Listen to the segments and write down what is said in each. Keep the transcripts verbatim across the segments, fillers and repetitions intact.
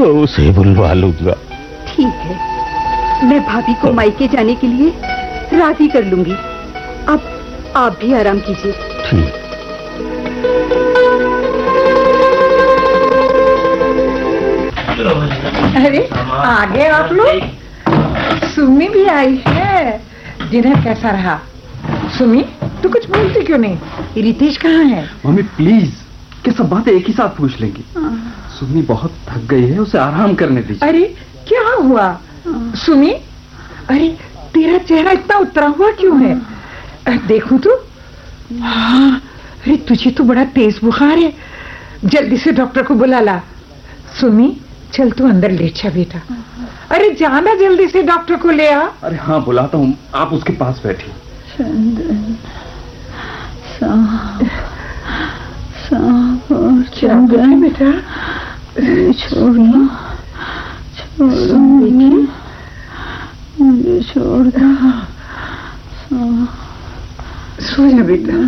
तो उसे बुलवा लूंगा। ठीक है, मैं भाभी को मायके जाने के लिए राजी कर लूंगी। अब आप भी आराम कीजिए। ठीक। अरे आ गए आप लोग। सुमी भी आई है। डिनर कैसा रहा? सुमी, तू कुछ बोलती क्यों नहीं? रितेश कहाँ है? मम्मी प्लीज, क्या सब बातें एक ही साथ पूछ लेंगी? सुमी बहुत थक गई है, उसे आराम करने दीजिए। अरे क्या हुआ सुमी? अरे तेरा चेहरा इतना उतरा हुआ क्यों है? देखूं तो। हाँ, अरे तुझे तो बड़ा तेज बुखार है। जल्दी से डॉक्टर को बुला ला। सुमी चल तू अंदर लेट जा बेटा। अरे जाना जल्दी से डॉक्टर को ले आ। अरे हाँ बुलाता हूँ, आप उसके पास बैठिए। चंदन, सांप, सांप और चंदन बेटा, छोड़ो छोड़ो मुझे, मुझे छोड़ दो। सो जा बेटा।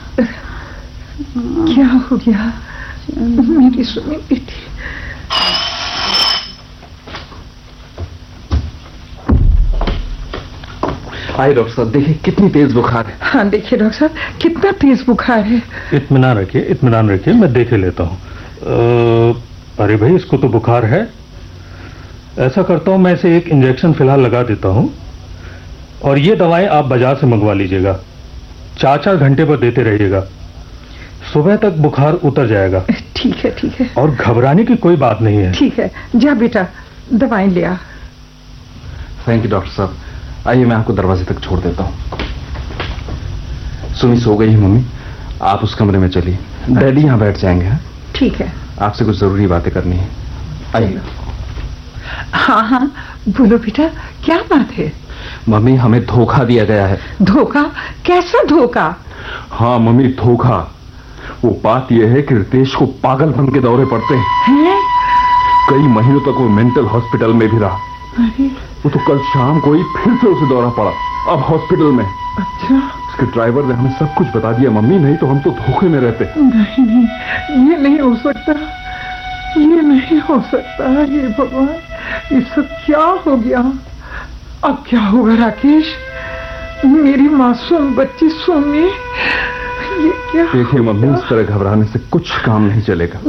क्या हो गया मेरी सुनी बेटी? आइए डॉक्टर साहब, देखिए कितनी तेज बुखार है। हाँ देखिए डॉक्टर साहब, कितना तेज बुखार है। इत्मीनान रखिए, इत्मीनान रखिए, मैं देख लेता हूँ। अरे भाई, इसको तो बुखार है। ऐसा करता हूँ, मैं इसे एक इंजेक्शन फिलहाल लगा देता हूँ और ये दवाएं आप बाजार से मंगवा लीजिएगा। चार चार घंटे पर देते रहिएगा, सुबह तक बुखार उतर जाएगा। ठीक है ठीक है। और घबराने की कोई बात नहीं है। ठीक है, जा बेटा दवाएं ले आ। थैंक यू डॉक्टर साहब। आइए मैं आपको दरवाजे तक छोड़ देता हूँ। सुमी सो गई है मम्मी, आप उस कमरे में चलिए। डैडी यहाँ बैठ जाएंगे। ठीक है, आपसे कुछ जरूरी बातें करनी है। आइए। हाँ हाँ बोलो बेटा, क्या बात है? मम्मी हमें धोखा दिया गया है। धोखा? कैसा धोखा? हाँ मम्मी धोखा। वो बात यह है कि रितेश को पागलपन के दौरे पड़ते हैं। कई महीनों तक वो मेंटल हॉस्पिटल में भी रहा। अरे वो तो कल शाम को ही फिर से उसे दौरा पड़ा, अब हॉस्पिटल में। अच्छा। उसके ड्राइवर ने हमें सब कुछ बता दिया मम्मी, नहीं तो हम तो धोखे में रहते। नहीं नहीं, ये नहीं हो सकता, ये नहीं हो सकता। ये भगवान, ये सब क्या हो गया? अब क्या होगा राकेश? मेरी मासूम बच्ची सुमी, ये क्या? देखिए मम्मी, इस तरह घबराने से कुछ काम नहीं चलेगा।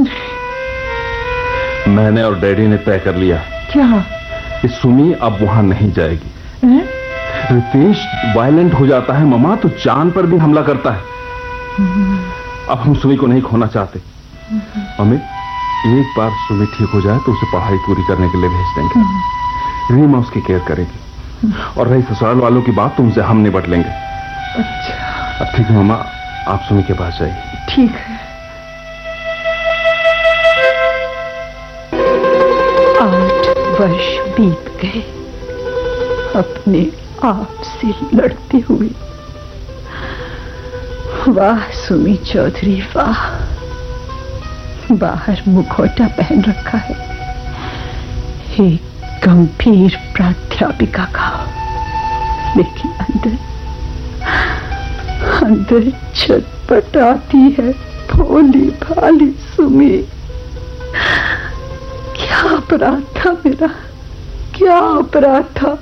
मैंने और डैडी ने तय कर लिया। क्या? कि सुमी अब वहां नहीं जाएगी। है? रितेश वायलेंट हो जाता है ममा, तो जान पर भी हमला करता है। अब हम सुमी को नहीं खोना चाहते। मम्मी एक बार सुमी ठीक हो जाए तो उसे पढ़ाई पूरी करने के लिए भेज देंगे। रीमा उसकी केयर करेगी और रही ससुराल वालों की बात तो उनसे हम निपट लेंगे। अच्छा। अब ठीक है मम्मा, आप सुमी के पास जाइए। ठीक है। आठ वर्ष बीत गए अपने आप से लड़ते हुए। वाह सुमी चौधरी वाह, बाहर मुखौटा पहन रखा है एक गंभीर प्राध्यापिका का, लेकिन अंदर अंदर छटपटाती है भोली भाली सुमी। क्या अपराध था मेरा, क्या अपराध था?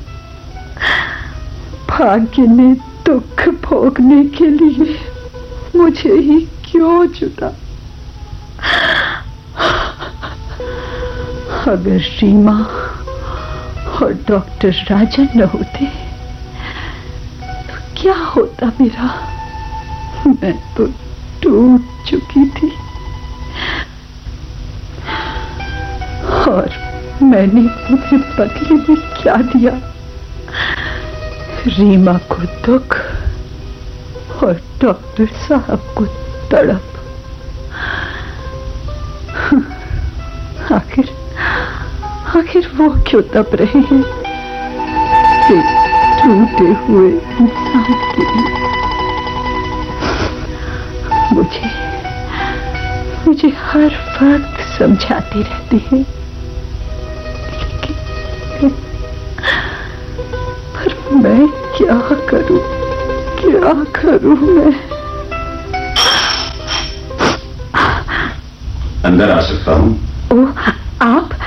भाग्य ने दुख भोगने के लिए मुझे ही क्यों चुना? अगर रीमा और डॉक्टर राजा न होते तो क्या होता मेरा? मैं तो टूट चुकी थी और मैंने उन्हें बदले में क्या दिया? रीमा को दुख और डॉक्टर साहब को तड़प। आखिर आखिर वो क्यों तप रहे हैं एक टूटे हुए इंसान के लिए? मुझे मुझे हर वक्त समझाते रहते हैं, लेकिन पर मैं क्या करूं, क्या करूं मैं? अंदर आ सकता हूं? ओह, आप